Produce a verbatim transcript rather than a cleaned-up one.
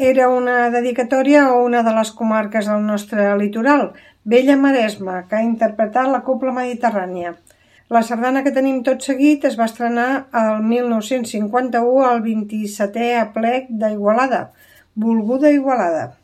era una dedicatòria a una de les comarques del nostre litoral, Bella Maresma, que ha interpretat la Cobla Mediterrània. La sardana que tenim tot seguit es va estrenar el mil nou-cents cinquanta-u al vint-i-setè aplec d'Igualada, Volguda Igualada.